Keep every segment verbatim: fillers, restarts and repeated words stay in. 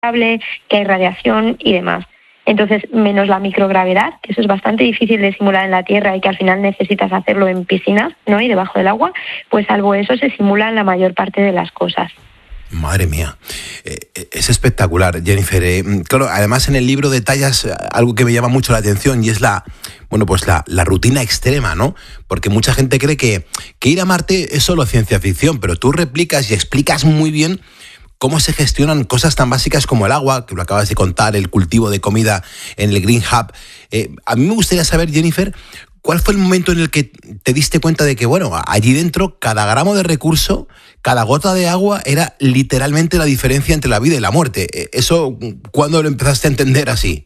que hay radiación y demás. Entonces, menos la microgravedad, que eso es bastante difícil de simular en la Tierra y que al final necesitas hacerlo en piscinas, ¿no? Y debajo del agua, pues salvo eso se simulan la mayor parte de las cosas. Madre mía, eh, es espectacular, Jennifer. Eh, claro, además en el libro detallas algo que me llama mucho la atención y es la, bueno, pues la, la rutina extrema, ¿no? Porque mucha gente cree que, que ir a Marte es solo ciencia ficción, pero tú replicas y explicas muy bien cómo se gestionan cosas tan básicas como el agua, que lo acabas de contar, el cultivo de comida en el Green Hub. Eh, a mí me gustaría saber, Jennifer, ¿cuál fue el momento en el que te diste cuenta de que, bueno, allí dentro cada gramo de recurso, cada gota de agua era literalmente la diferencia entre la vida y la muerte? ¿Eso cuándo lo empezaste a entender así?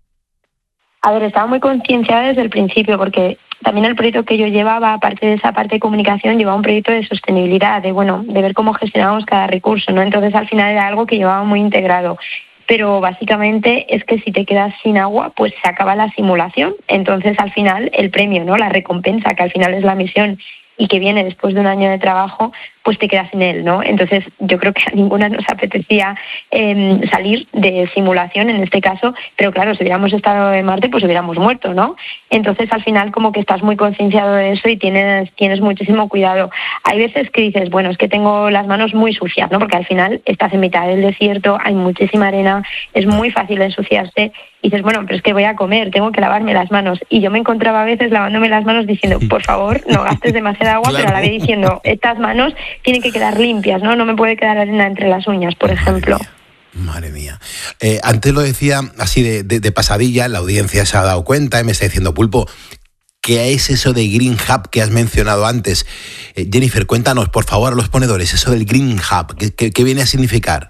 A ver, estaba muy concienciada desde el principio porque también el proyecto que yo llevaba, aparte de esa parte de comunicación, llevaba un proyecto de sostenibilidad, de bueno, de ver cómo gestionábamos cada recurso, ¿no? Entonces al final era algo que llevaba muy integrado. Pero básicamente es que si te quedas sin agua, pues se acaba la simulación. Entonces al final el premio, ¿no? La recompensa, que al final es la misión y que viene después de un año de trabajo, pues te quedas sin él, ¿no? Entonces yo creo que a ninguna nos apetecía eh, salir de simulación en este caso, pero claro, si hubiéramos estado en Marte, pues hubiéramos muerto, ¿no? Entonces al final como que estás muy concienciado de eso y tienes, tienes muchísimo cuidado. Hay veces que dices, bueno, es que tengo las manos muy sucias, ¿no? Porque al final estás en mitad del desierto, hay muchísima arena, es muy fácil ensuciarse. Y dices, bueno, pero es que voy a comer, tengo que lavarme las manos. Y yo me encontraba a veces lavándome las manos diciendo, por favor, no gastes demasiada agua, claro. Pero a la vez diciendo, estas manos tienen que quedar limpias, ¿no? No me puede quedar arena entre las uñas, por ejemplo. Madre mía. Eh, antes lo decía así de, de, de pasadilla, la audiencia se ha dado cuenta y me está diciendo, Pulpo, ¿qué es eso de Green Hub que has mencionado antes? Eh, Jennifer, cuéntanos, por favor, a los ponedores, eso del Green Hub, ¿qué, qué, qué viene a significar?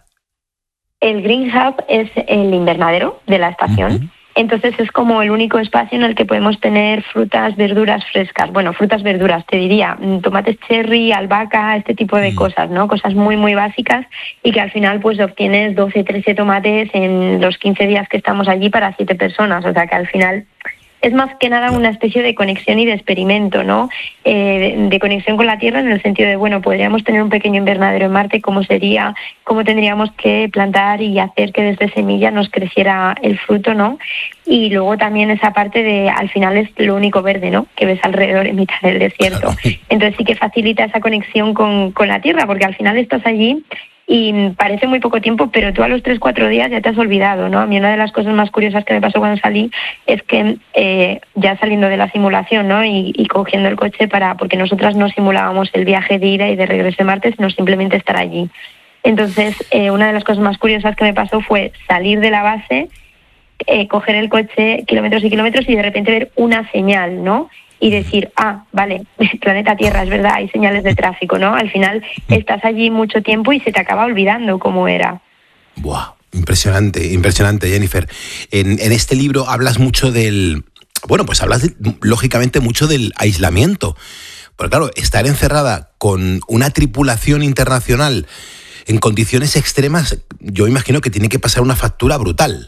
El Green Hub es el invernadero de la estación. Uh-huh. Entonces es como el único espacio en el que podemos tener frutas, verduras frescas. Bueno, frutas, verduras, te diría, tomates cherry, albahaca, este tipo de uh-huh. cosas, ¿no? Cosas muy, muy básicas y que al final pues obtienes doce, trece tomates en los quince días que estamos allí para siete personas. O sea que al final es más que nada una especie de conexión y de experimento, ¿no? Eh, de, de conexión con la Tierra en el sentido de, bueno, podríamos tener un pequeño invernadero en Marte, ¿cómo sería? ¿Cómo tendríamos que plantar y hacer que desde semilla nos creciera el fruto, ¿no? Y luego también esa parte de, al final es lo único verde, ¿no? Que ves alrededor en mitad del desierto. Entonces sí que facilita esa conexión con, con la Tierra, porque al final estás allí y parece muy poco tiempo, pero tú a los tres, cuatro días ya te has olvidado, ¿no? A mí una de las cosas más curiosas que me pasó cuando salí es que eh, ya saliendo de la simulación, ¿no? Y, y cogiendo el coche para, porque nosotras no simulábamos el viaje de ida y de regreso de Marte, sino simplemente estar allí. Entonces, eh, una de las cosas más curiosas que me pasó fue salir de la base, eh, coger el coche kilómetros y kilómetros y de repente ver una señal, ¿no? Y decir, ah, vale, planeta Tierra, es verdad, hay señales de tráfico, ¿no? Al final estás allí mucho tiempo y se te acaba olvidando cómo era. Buah, impresionante, impresionante, Jennifer. En, en este libro hablas mucho del... Bueno, pues hablas, de, lógicamente, mucho del aislamiento. Porque claro, estar encerrada con una tripulación internacional en condiciones extremas, yo imagino que tiene que pasar una factura brutal.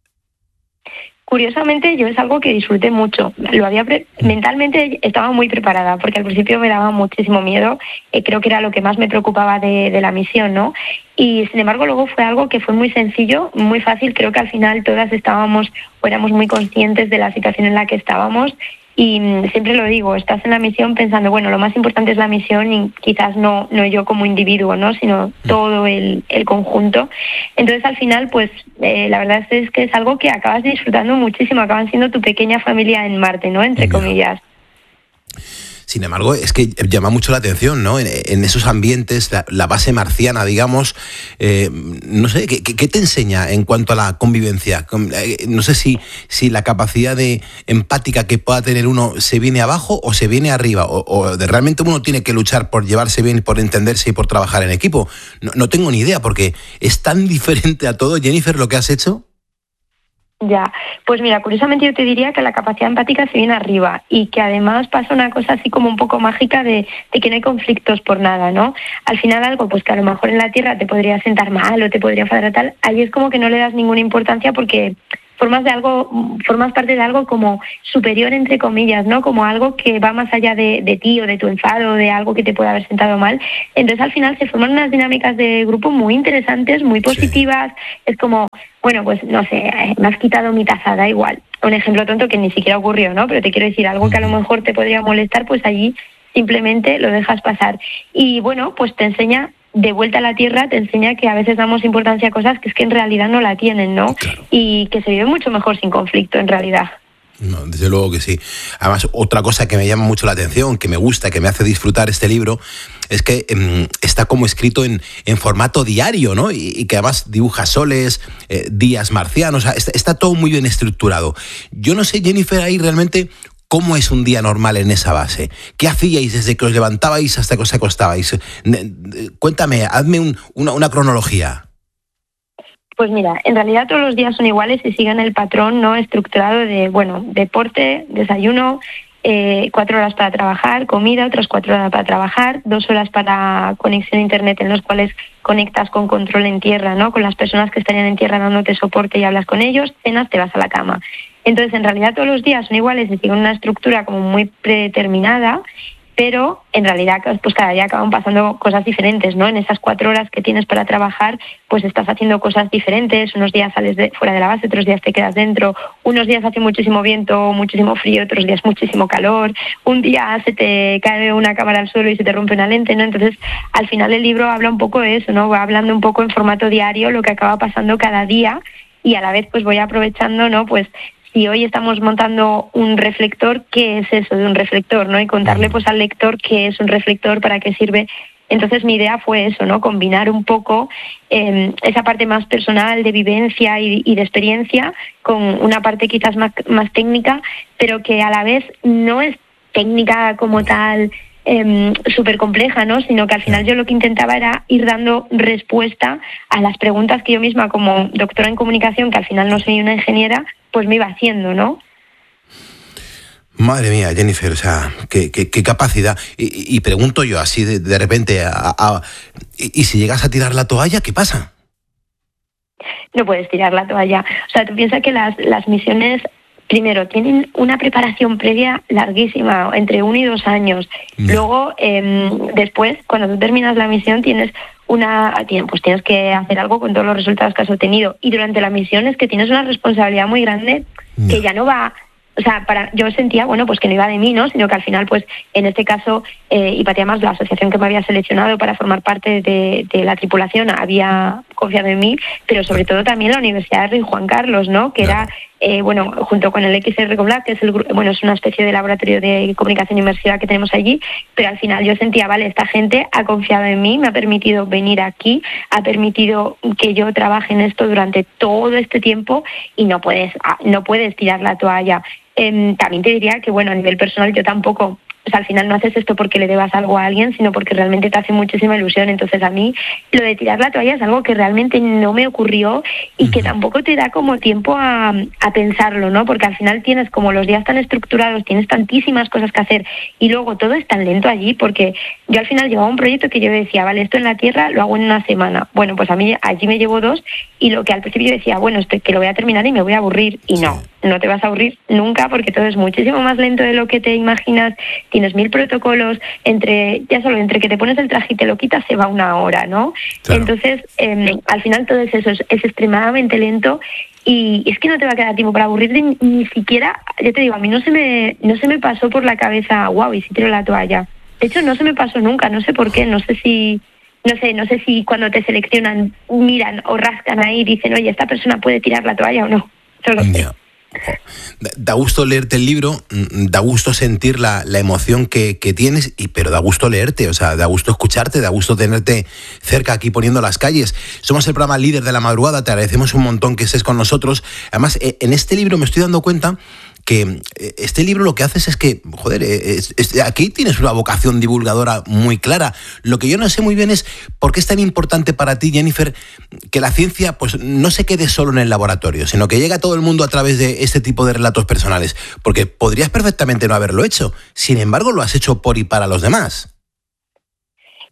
Curiosamente, yo es algo que disfruté mucho. Lo había pre- mentalmente estaba muy preparada, porque al principio me daba muchísimo miedo. Eh, creo que era lo que más me preocupaba de, de la misión, ¿no? Y sin embargo, luego fue algo que fue muy sencillo, muy fácil. Creo que al final todas estábamos o éramos muy conscientes de la situación en la que estábamos. Y siempre lo digo, estás en la misión pensando, bueno, lo más importante es la misión y quizás no, no yo como individuo, ¿no? Sino todo el, el conjunto. Entonces, al final, pues, eh, la verdad es que es algo que acabas disfrutando muchísimo, acaban siendo tu pequeña familia en Marte, ¿no? Entre comillas. Sin embargo, es que llama mucho la atención, ¿no? En, en esos ambientes, la, la base marciana, digamos, eh, no sé, ¿qué, ¿qué te enseña en cuanto a la convivencia? No sé si, si la capacidad de empática que pueda tener uno se viene abajo o se viene arriba, o, o de realmente uno tiene que luchar por llevarse bien, por entenderse y por trabajar en equipo. No, no tengo ni idea, porque es tan diferente a todo, Jennifer, lo que has hecho. Ya, pues mira, curiosamente yo te diría que la capacidad empática se viene arriba y que además pasa una cosa así como un poco mágica de, de que no hay conflictos por nada, ¿no? Al final algo pues que a lo mejor en la Tierra te podría sentar mal o te podría enfadar tal, ahí es como que no le das ninguna importancia porque formas de algo, formas parte de algo como superior, entre comillas, ¿no? Como algo que va más allá de, de ti o de tu enfado, de algo que te puede haber sentado mal. Entonces al final se forman unas dinámicas de grupo muy interesantes, muy positivas. Sí. Es como, bueno, pues no sé, me has quitado mi taza, da igual. Un ejemplo tonto que ni siquiera ocurrió, ¿no? Pero te quiero decir, algo que a lo mejor te podría molestar, pues allí simplemente lo dejas pasar. Y bueno, pues te enseña, de vuelta a la tierra, te enseña que a veces damos importancia a cosas que es que en realidad no la tienen, ¿no? Claro. Y que se vive mucho mejor sin conflicto, en realidad. No, desde luego que sí. Además, otra cosa que me llama mucho la atención, que me gusta, que me hace disfrutar este libro, es que eh, está como escrito en, en formato diario, ¿no? Y, y que además dibuja soles, eh, días marcianos, o sea, está, está todo muy bien estructurado. Yo no sé, Jennifer, ahí realmente cómo es un día normal en esa base. ¿Qué hacíais desde que os levantabais hasta que os acostabais? Cuéntame, hazme un, una, una cronología. Pues mira, en realidad todos los días son iguales y siguen el patrón no estructurado de, bueno, deporte, desayuno, eh, cuatro horas para trabajar, comida, otras cuatro horas para trabajar, dos horas para conexión a internet en los cuales conectas con control en tierra, ¿no? Con las personas que estarían en tierra dándote soporte y hablas con ellos, cenas, te vas a la cama. Entonces, en realidad todos los días son iguales y siguen una estructura como muy predeterminada, pero en realidad pues cada día acaban pasando cosas diferentes, ¿no? En esas cuatro horas que tienes para trabajar, pues estás haciendo cosas diferentes. Unos días sales de, fuera de la base, otros días te quedas dentro. Unos días hace muchísimo viento, muchísimo frío, otros días muchísimo calor. Un día se te cae una cámara al suelo y se te rompe una lente, ¿no? Entonces, al final el libro habla un poco de eso, ¿no? Va hablando un poco en formato diario lo que acaba pasando cada día y a la vez pues voy aprovechando, ¿no? Pues si hoy estamos montando un reflector, ¿qué es eso de un reflector, no? Y contarle pues al lector qué es un reflector, para qué sirve. Entonces mi idea fue eso, ¿no? Combinar un poco eh, esa parte más personal de vivencia y, y de experiencia con una parte quizás más, más técnica, pero que a la vez no es técnica como tal, eh, súper compleja, ¿no? Sino que al final yo lo que intentaba era ir dando respuesta a las preguntas que yo misma, como doctora en comunicación, que al final no soy una ingeniera, pues me iba haciendo, ¿no? Madre mía, Jennifer, o sea, qué, qué, qué capacidad. Y, y pregunto yo así de, de repente, a, a, ¿y, y si llegas a tirar la toalla, qué pasa? No puedes tirar la toalla. O sea, tú piensas que las, las misiones, primero, tienen una preparación previa larguísima, entre uno y dos años. No. Luego, eh, después, cuando tú terminas la misión, tienes una, pues tienes que hacer algo con todos los resultados que has obtenido. Y durante la misión es que tienes una responsabilidad muy grande no. que ya no va. O sea, para, yo sentía, bueno, pues que no iba de mí, ¿no? Sino que al final, pues, en este caso, eh, Hipatia Más, la asociación que me había seleccionado para formar parte de, de la tripulación, había confiado en mí, pero sobre todo también la Universidad de Rey Juan Carlos, ¿no? Que era, eh, bueno, junto con el X R Coblat, que es el, bueno, es una especie de laboratorio de comunicación inmersiva que tenemos allí, pero al final yo sentía, vale, esta gente ha confiado en mí, me ha permitido venir aquí, ha permitido que yo trabaje en esto durante todo este tiempo y no puedes, no puedes tirar la toalla. Eh, también te diría que, bueno, a nivel personal yo tampoco, o sea, al final no haces esto porque le debas algo a alguien, sino porque realmente te hace muchísima ilusión. Entonces a mí lo de tirar la toalla es algo que realmente no me ocurrió y que tampoco te da como tiempo a, a pensarlo, ¿no? Porque al final tienes como los días tan estructurados, tienes tantísimas cosas que hacer y luego todo es tan lento allí, porque yo al final llevaba un proyecto que yo decía, vale, esto en la Tierra lo hago en una semana. Bueno, pues a mí allí me llevo dos y lo que al principio yo decía, bueno, esto que lo voy a terminar y me voy a aburrir. Y no, no te vas a aburrir nunca porque todo es muchísimo más lento de lo que te imaginas. Tienes mil protocolos, entre ya solo entre que te pones el traje y te lo quitas se va una hora, ¿no? Claro. Entonces, eh, al final todo es eso, es, es extremadamente lento y es que no te va a quedar tiempo para aburrirte ni, ni siquiera, ya te digo, a mí no se me no se me pasó por la cabeza, wow, y si tiro la toalla. De hecho, no se me pasó nunca, no sé por qué, no sé si no sé, no sé si cuando te seleccionan miran o rascan ahí y dicen, oye, esta persona puede tirar la toalla o no. Solo sé. Yeah. Da gusto leerte el libro, da gusto sentir la, la emoción que, que tienes, y, pero da gusto leerte, o sea, da gusto escucharte, da gusto tenerte cerca aquí poniendo las calles. Somos el programa líder de la madrugada, te agradecemos un montón que estés con nosotros. Además, en este libro me estoy dando cuenta que este libro lo que haces es que, joder, es, es, aquí tienes una vocación divulgadora muy clara. Lo que yo no sé muy bien es por qué es tan importante para ti, Jennifer, que la ciencia pues no se quede solo en el laboratorio, sino que llegue a todo el mundo a través de este tipo de relatos personales. Porque podrías perfectamente no haberlo hecho. Sin embargo, lo has hecho por y para los demás.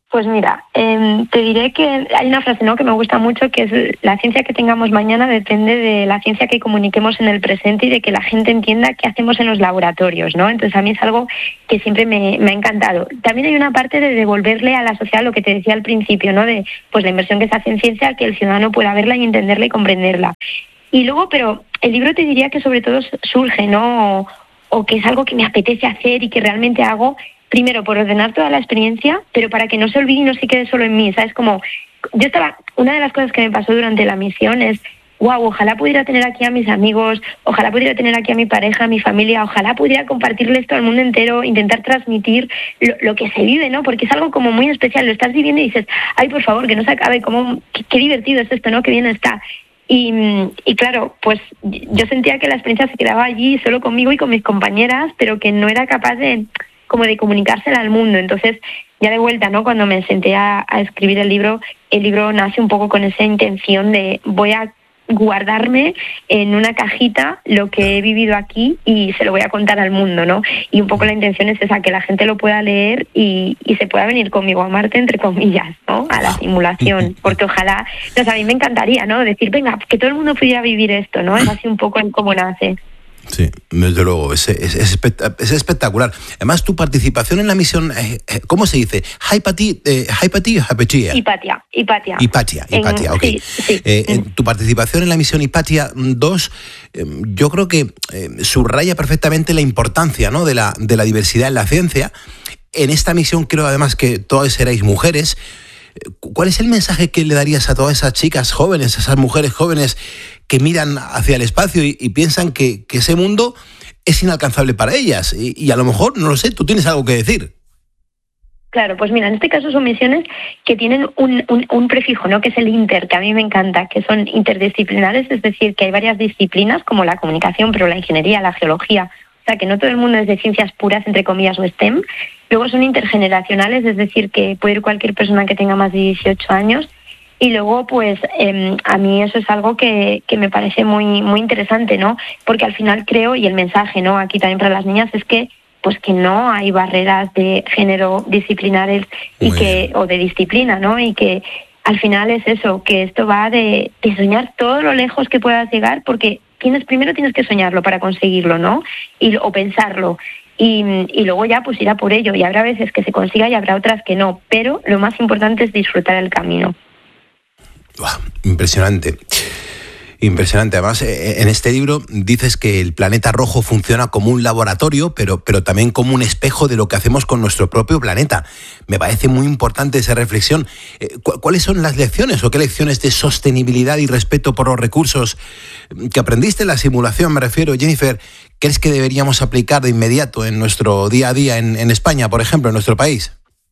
Pues mira, eh, te diré que hay una frase, ¿no?, que me gusta mucho, que es: la ciencia que tengamos mañana depende de la ciencia que comuniquemos en el presente y de que la gente entienda qué hacemos en los laboratorios, ¿no? Entonces a mí es algo que siempre me, me ha encantado. También hay una parte de devolverle a la sociedad lo que te decía al principio, ¿no?, de pues la inversión que se hace en ciencia, que el ciudadano pueda verla y entenderla y comprenderla. Y luego, pero el libro te diría que sobre todo surge, ¿no?, o, o que es algo que me apetece hacer y que realmente hago, primero, por ordenar toda la experiencia, pero para que no se olvide y no se quede solo en mí, ¿sabes? Como, yo estaba, una de las cosas que me pasó durante la misión es: wow, ojalá pudiera tener aquí a mis amigos, ojalá pudiera tener aquí a mi pareja, a mi familia, ojalá pudiera compartirle esto al mundo entero, intentar transmitir lo, lo que se vive, ¿no? Porque es algo como muy especial, lo estás viviendo y dices: ay, por favor, que no se acabe, como, qué, qué divertido es esto, ¿no?, qué bien está. Y, y claro, pues yo sentía que la experiencia se quedaba allí solo conmigo y con mis compañeras, pero que no era capaz de como de comunicársela al mundo. Entonces, ya de vuelta, ¿no?, cuando me senté a, a escribir el libro, el libro nace un poco con esa intención de: voy a guardarme en una cajita lo que he vivido aquí y se lo voy a contar al mundo, ¿no? Y un poco la intención es esa, que la gente lo pueda leer y, y se pueda venir conmigo a Marte, entre comillas, ¿no?, a la simulación, porque ojalá, o sea, a mí me encantaría, ¿no?, decir: venga, que todo el mundo pudiera vivir esto, ¿no? Es así un poco en cómo nace. Sí, desde luego, es, es, es, es espectacular. Además, tu participación en la misión, eh, ¿cómo se dice? ¿Hipatia? Eh, ¿Hipatia o Hipatia? Hipatia, Hipatia. Hipatia, Hipatia, ok. Sí, sí. Eh, eh, tu participación en la misión Hipatia dos, eh, yo creo que eh, subraya perfectamente la importancia, ¿no?, de la, de la diversidad en la ciencia. En esta misión creo además que todas erais mujeres. ¿Cuál es el mensaje que le darías a todas esas chicas jóvenes, a esas mujeres jóvenes que miran hacia el espacio y, y piensan que, que ese mundo es inalcanzable para ellas? Y, y a lo mejor, no lo sé, tú tienes algo que decir. Claro, pues mira, en este caso son misiones que tienen un, un, un prefijo, ¿no?, que es el inter, que a mí me encanta, que son interdisciplinares, es decir, que hay varias disciplinas como la comunicación, pero la ingeniería, la geología, o sea, que no todo el mundo es de ciencias puras, entre comillas, o STEM. Luego son intergeneracionales, es decir, que puede ir cualquier persona que tenga más de dieciocho años. Y luego, pues, eh, a mí eso es algo que, que me parece muy, muy interesante, ¿no? Porque al final creo, y el mensaje, ¿no?, aquí también para las niñas, es que pues que no hay barreras de género disciplinares y que, o de disciplina, ¿no? Y que al final es eso, que esto va de, de soñar todo lo lejos que puedas llegar, porque tienes primero tienes que soñarlo para conseguirlo, ¿no? Y, o pensarlo. Y, y luego ya pues ir a por ello. Y habrá veces que se consiga y habrá otras que no. Pero lo más importante es disfrutar el camino. Wow, impresionante. Impresionante. Además, en este libro dices que el planeta rojo funciona como un laboratorio, pero, pero también como un espejo de lo que hacemos con nuestro propio planeta. Me parece muy importante esa reflexión. ¿Cuáles son las lecciones o qué lecciones de sostenibilidad y respeto por los recursos que aprendiste en la simulación, me refiero, Jennifer, crees que deberíamos aplicar de inmediato en nuestro día a día en, en España, por ejemplo, en nuestro país?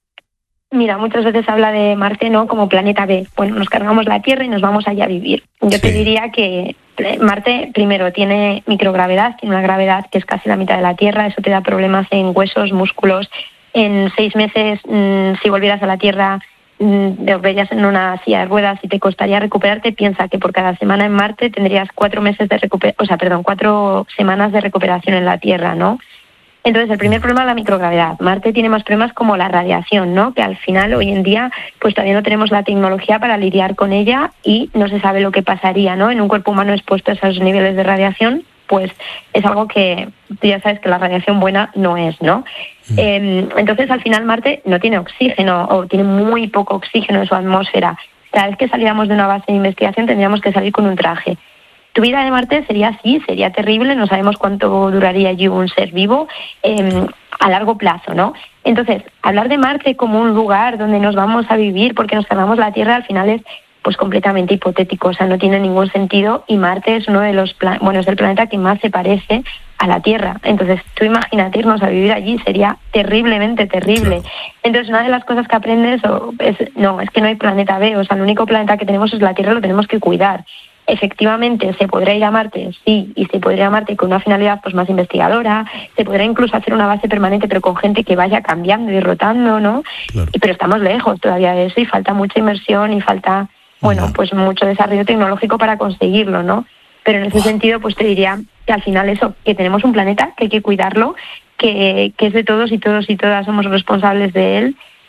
Mira, muchas veces habla de Marte, ¿no?, como planeta B. Bueno, nos cargamos la Tierra y nos vamos allá a vivir. Yo sí. te diría que Marte, primero, tiene microgravedad, tiene una gravedad que es casi la mitad de la Tierra. Eso te da problemas en huesos, músculos. En seis meses, mmm, si volvieras a la Tierra, mmm, te volverías en una silla de ruedas y te costaría recuperarte. Piensa que por cada semana en Marte tendrías cuatro meses de recuper- o sea, perdón, cuatro semanas de recuperación en la Tierra, ¿no? Entonces, el primer problema es la microgravedad. Marte tiene más problemas como la radiación, ¿no?, que al final, hoy en día, pues todavía no tenemos la tecnología para lidiar con ella y no se sabe lo que pasaría, ¿no?, en un cuerpo humano expuesto a esos niveles de radiación. Pues es algo que tú ya sabes que la radiación buena no es, ¿no? Mm. Eh, entonces, al final, Marte no tiene oxígeno o tiene muy poco oxígeno en su atmósfera. Cada vez que saliéramos de una base de investigación tendríamos que salir con un traje. Tu vida de Marte sería así, sería terrible, no sabemos cuánto duraría allí un ser vivo eh, a largo plazo, ¿no? Entonces, hablar de Marte como un lugar donde nos vamos a vivir porque nos cargamos la Tierra, al final es pues completamente hipotético, o sea, no tiene ningún sentido, y Marte es uno de los, plan- bueno, es el planeta que más se parece a la Tierra. Entonces, tú imagínate irnos a vivir allí, sería terriblemente terrible. Claro. Entonces, una de las cosas que aprendes oh, es, no, es que no hay planeta B, o sea, el único planeta que tenemos es la Tierra, lo tenemos que cuidar. Efectivamente, se podrá ir a Marte, sí, y se podría ir a Marte con una finalidad pues más investigadora, se podrá incluso hacer una base permanente, pero con gente que vaya cambiando y rotando, ¿no? Claro. Y, pero estamos lejos todavía de eso y falta mucha inversión y falta, bueno, pues mucho desarrollo tecnológico para conseguirlo, ¿no? Pero en ese sentido, pues te diría que al final eso, que tenemos un planeta, que hay que cuidarlo, que, que es de todos y todos y todas somos responsables de él,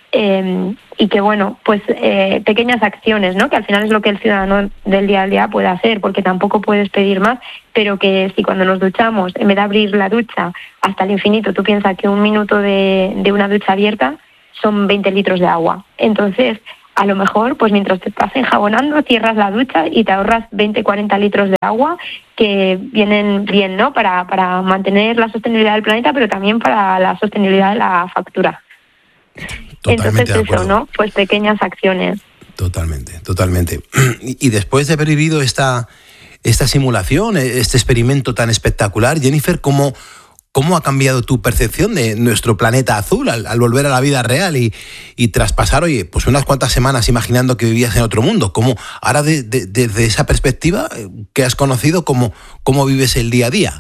Eh, y que bueno, pues eh, pequeñas acciones, ¿no? Que al final es lo que el ciudadano del día a día puede hacer, porque tampoco puedes pedir más, pero que si cuando nos duchamos, en vez de abrir la ducha hasta el infinito, tú piensas que un minuto de, de una ducha abierta son veinte litros de agua. Entonces, a lo mejor, pues mientras te estás enjabonando, cierras la ducha y te ahorras veinte, cuarenta litros de agua que vienen bien, ¿no? Para, para mantener la sostenibilidad del planeta, pero también para la sostenibilidad de la factura. Totalmente. Entonces eso, ¿no? Pues pequeñas acciones. Totalmente, totalmente. Y, y después de haber vivido esta, esta simulación, este experimento tan espectacular, Jennifer, ¿cómo, cómo ha cambiado tu percepción de nuestro planeta azul al, al volver a la vida real y, y traspasar, oye, pues unas cuantas semanas imaginando que vivías en otro mundo? ¿Cómo ahora de, de, desde esa perspectiva que has conocido, cómo, cómo vives el día a día?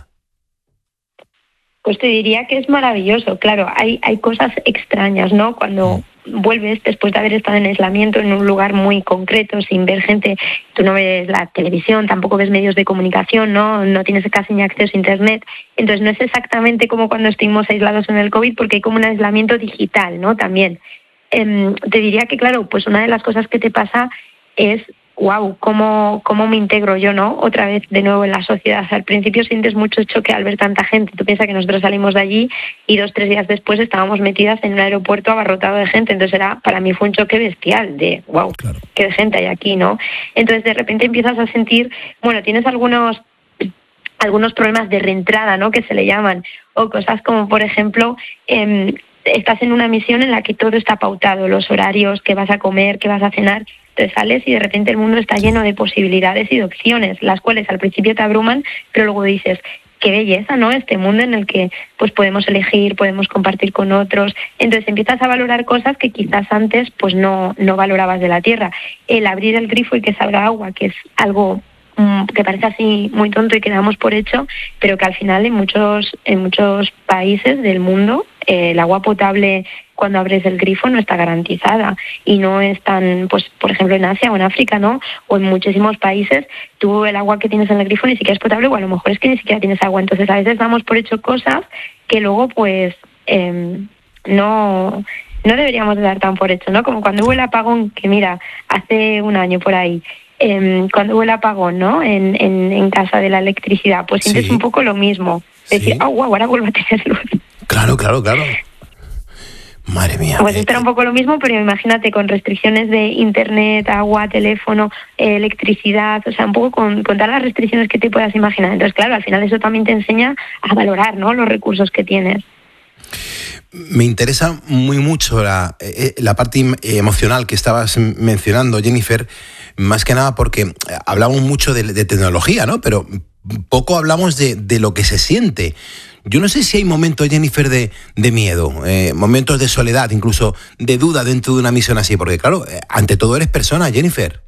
Pues te diría que es maravilloso. Claro, hay, hay cosas extrañas, ¿no? Cuando vuelves después de haber estado en aislamiento en un lugar muy concreto, sin ver gente, tú no ves la televisión, tampoco ves medios de comunicación, ¿no? No tienes casi ni acceso a internet. Entonces no es exactamente como cuando estuvimos aislados en el COVID, porque hay como un aislamiento digital, ¿no? También. Eh, te diría que, claro, pues una de las cosas que te pasa es wow, ¿cómo, cómo me integro yo, ¿no? Otra vez de nuevo en la sociedad. Al principio sientes mucho choque al ver tanta gente. Tú piensas que nosotros salimos de allí y dos, tres días después estábamos metidas en un aeropuerto abarrotado de gente. Entonces era, para mí fue un choque bestial de wow, claro, qué gente hay aquí, ¿no? Entonces de repente empiezas a sentir, bueno, tienes algunos algunos problemas de reentrada, ¿no? Que se le llaman, o cosas como, por ejemplo, eh, estás en una misión en la que todo está pautado, los horarios, qué vas a comer, qué vas a cenar. Te sales y de repente el mundo está lleno de posibilidades y de opciones, las cuales al principio te abruman, pero luego dices, qué belleza, ¿no? Este mundo en el que pues podemos elegir, podemos compartir con otros. Entonces empiezas a valorar cosas que quizás antes pues no, no valorabas de la tierra. El abrir el grifo y que salga agua, que es algo mmm, que parece así muy tonto y que damos por hecho, pero que al final en muchos, en muchos países del mundo eh, el agua potable cuando abres el grifo no está garantizada y no es tan, pues por ejemplo en Asia o en África, ¿no? O en muchísimos países, tú el agua que tienes en el grifo ni siquiera es potable o a lo mejor es que ni siquiera tienes agua. Entonces a veces damos por hecho cosas que luego pues eh, no, no deberíamos de dar tan por hecho, ¿no? Como cuando hubo el apagón, que mira, hace un año por ahí, eh, cuando hubo el apagón, ¿no? En, en, en casa de la electricidad, pues sientes sí. un poco lo mismo. Decir, ah, sí. oh, wow, ahora vuelvo a tener luz. Claro, claro, claro. Madre mía. Pues esto era un poco lo mismo, pero imagínate con restricciones de internet, agua, teléfono, eh, electricidad, o sea, un poco con, con todas las restricciones que te puedas imaginar. Entonces, claro, al final eso también te enseña a valorar, ¿no?, los recursos que tienes. Me interesa muy mucho la, eh, la parte emocional que estabas mencionando, Jennifer, más que nada porque hablamos mucho de, de tecnología, ¿no? Pero poco hablamos de, de lo que se siente. Yo no sé si hay momentos, Jennifer, de, de miedo, eh, momentos de soledad, incluso de duda dentro de una misión así, porque claro, ante todo eres persona, Jennifer.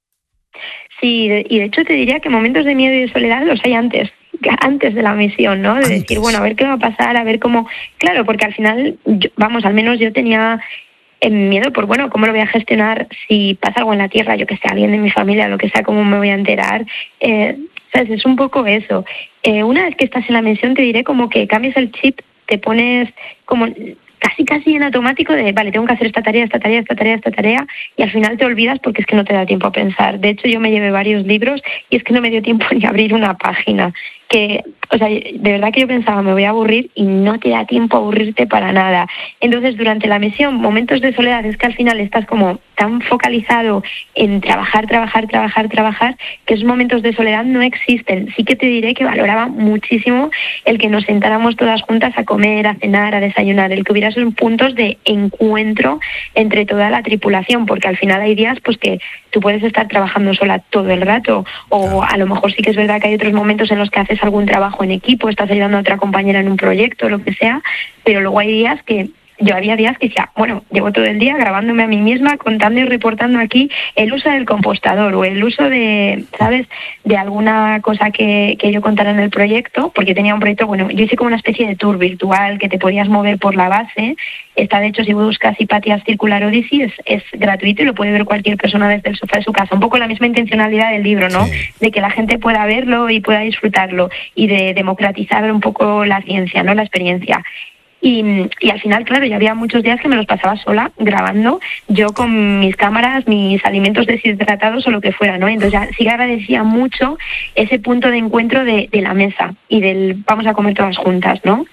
Sí, y de hecho te diría que momentos de miedo y de soledad los hay antes, antes de la misión, ¿no? De antes. Decir, bueno, a ver qué va a pasar, a ver cómo... Claro, porque al final, yo, vamos, al menos yo tenía miedo por, bueno, cómo lo voy a gestionar si pasa algo en la Tierra, yo que sé, alguien de mi familia, lo que sea, cómo me voy a enterar... Eh, ¿Sabes? Es un poco eso. Eh, una vez que estás en la misión te diré como que cambias el chip, te pones como casi casi en automático de, vale, tengo que hacer esta tarea, esta tarea, esta tarea, esta tarea, y al final te olvidas porque es que no te da tiempo a pensar. De hecho, yo me llevé varios libros y es que no me dio tiempo ni a abrir una página. Que, o sea, de verdad que yo pensaba, me voy a aburrir y no te da tiempo a aburrirte para nada. Entonces, durante la misión, momentos de soledad, es que al final estás como tan focalizado en trabajar, trabajar, trabajar, trabajar, que esos momentos de soledad no existen. Sí que te diré que valoraba muchísimo el que nos sentáramos todas juntas a comer, a cenar, a desayunar, el que hubiera esos puntos de encuentro entre toda la tripulación, porque al final hay días pues que tú puedes estar trabajando sola todo el rato, o a lo mejor sí que es verdad que hay otros momentos en los que haces algún trabajo en equipo, estás ayudando a otra compañera en un proyecto, lo que sea, pero luego hay días que yo había días que decía, bueno, llevo todo el día grabándome a mí misma, contando y reportando aquí el uso del compostador o el uso de, ¿sabes?, de alguna cosa que, que yo contara en el proyecto, porque tenía un proyecto, bueno, yo hice como una especie de tour virtual que te podías mover por la base. Está, de hecho, si buscas Hypatia's Circular Odyssey, es, es gratuito y lo puede ver cualquier persona desde el sofá de su casa. Un poco la misma intencionalidad del libro, ¿no? Sí. De que la gente pueda verlo y pueda disfrutarlo y de democratizar un poco la ciencia, ¿no?, la experiencia. Y, y al final, claro, ya había muchos días que me los pasaba sola grabando, yo con mis cámaras, mis alimentos deshidratados o lo que fuera, ¿no? Entonces ya sí que agradecía mucho ese punto de encuentro de, de la mesa y del vamos a comer todas juntas, ¿no?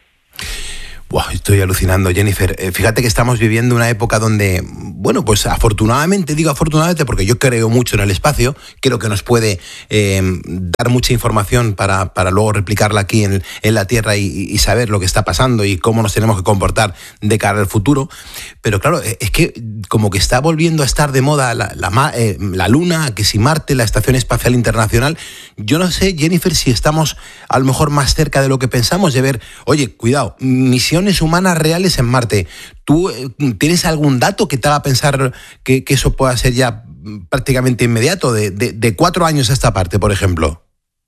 Wow, estoy alucinando, Jennifer. Eh, fíjate que estamos viviendo una época donde, bueno, pues afortunadamente, digo afortunadamente porque yo creo mucho en el espacio, creo que nos puede eh, dar mucha información para, para luego replicarla aquí en, en la Tierra y, y saber lo que está pasando y cómo nos tenemos que comportar de cara al futuro. Pero claro, es que como que está volviendo a estar de moda la, la, eh, la Luna, que si Marte, la Estación Espacial Internacional. Yo no sé, Jennifer, si estamos a lo mejor más cerca de lo que pensamos de ver, oye, cuidado, misión humanas reales en Marte. ¿Tú tienes algún dato que te haga pensar que, que eso pueda ser ya prácticamente inmediato, de, de, de cuatro años a esta parte, por ejemplo?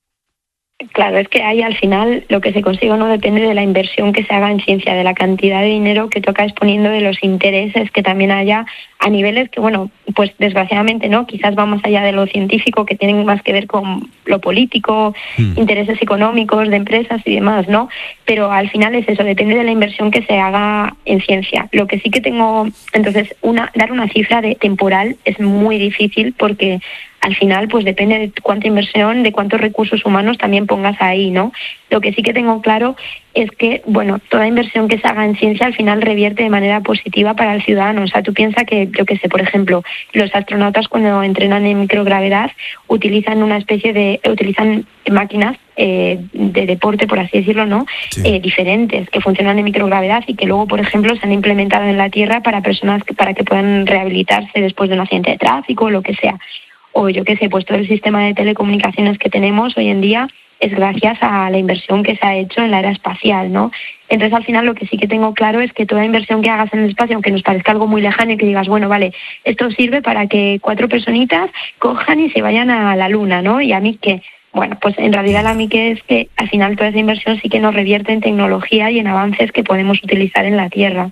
Claro, es que ahí al final lo que se consigue no depende de la inversión que se haga en ciencia, de la cantidad de dinero que toca exponiendo, de los intereses que también haya a niveles que, bueno, pues desgraciadamente no, quizás va más allá de lo científico, que tienen más que ver con lo político, mm. intereses económicos de empresas y demás, ¿no? Pero al final es eso, depende de la inversión que se haga en ciencia. Lo que sí que tengo, entonces, una dar una cifra de temporal es muy difícil porque al final pues depende de cuánta inversión, de cuántos recursos humanos también pongas ahí, ¿no? Lo que sí que tengo claro es que, bueno, toda inversión que se haga en ciencia al final revierte de manera positiva para el ciudadano. O sea, tú piensas que, yo qué sé, por ejemplo, los astronautas cuando entrenan en microgravedad utilizan una especie de, utilizan máquinas eh, de deporte, por así decirlo, ¿no? Sí. Eh, diferentes, que funcionan en microgravedad y que luego, por ejemplo, se han implementado en la Tierra para personas que, para que puedan rehabilitarse después de un accidente de tráfico o lo que sea. O yo qué sé, pues todo el sistema de telecomunicaciones que tenemos hoy en día es gracias a la inversión que se ha hecho en la era espacial, ¿no? Entonces, al final, lo que sí que tengo claro es que toda inversión que hagas en el espacio, aunque nos parezca algo muy lejano y que digas, bueno, vale, esto sirve para que cuatro personitas cojan y se vayan a la Luna, ¿no? Y a mí que, bueno, pues en realidad a mí que es que al final toda esa inversión sí que nos revierte en tecnología y en avances que podemos utilizar en la Tierra.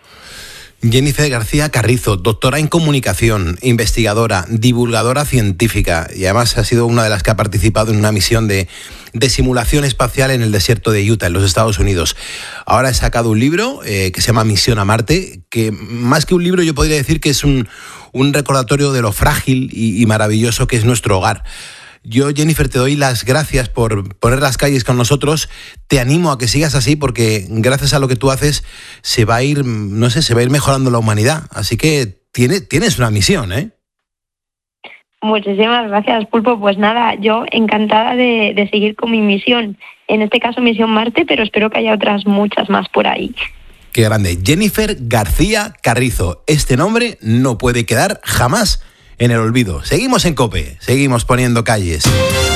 Jennifer García Carrizo, doctora en comunicación, investigadora, divulgadora científica y además ha sido una de las que ha participado en una misión de, de simulación espacial en el desierto de Utah, en los Estados Unidos. Ahora he sacado un libro eh, que se llama Misión a Marte, que más que un libro yo podría decir que es un, un recordatorio de lo frágil y, y maravilloso que es nuestro hogar. Yo, Jennifer, te doy las gracias por poner las calles con nosotros. Te animo a que sigas así porque gracias a lo que tú haces se va a ir, no sé, se va a ir mejorando la humanidad. Así que tiene, tienes una misión, ¿eh? Muchísimas gracias, Pulpo. Pues nada, yo encantada de, de seguir con mi misión. En este caso, Misión Marte, pero espero que haya otras muchas más por ahí. Qué grande. Jennifer García Carrizo. Este nombre no puede quedar jamás en el olvido. Seguimos en COPE, seguimos poniendo calles.